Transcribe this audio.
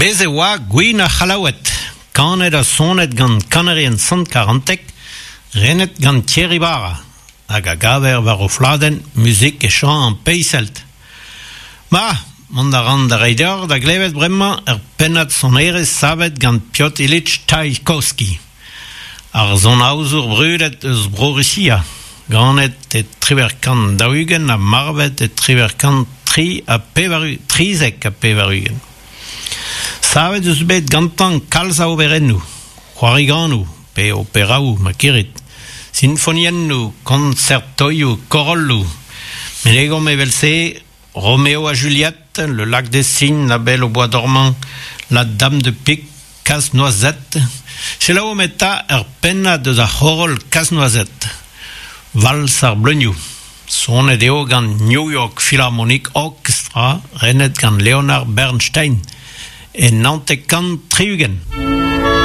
Bez e oa gwin a c'halawet, kanet a sonet gant Kanerien 140, renet gant Thierry Bara, hag a gaver war o fladen, musik e chan an peiselt. Ma, mont a ran da reider da glevet bremañ pennad son erez savet gant Piotr Ilyich Tchaïkovski. Ar zon aouzur brudet eus brorisia, ganet e triverkant daougen a marvet e triverkant trizek a pevarugen. Savet eus bet gantan kalza oberennou, c'hoariganou, pe operaou, ma kirit, sinfoniennou, concertoiou, korollou, menegom evelse Roméo à Juliette, le lac des cygnes, la belle au bois dormant, la dame de pique, casse-noisette. C'est là où metta penna de la horol casse-noisette. Vals ar bleugnoù. Sonet eo gant New York Philharmonic Orchestra, renet gant Leonard Bernstein. Et nantek gant triugen.